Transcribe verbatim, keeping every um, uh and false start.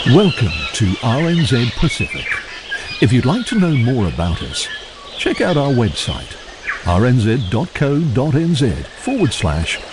Welcome to R N Z Pacific. If you'd like to know more about us, check out our website r n z dot co dot n z forward slash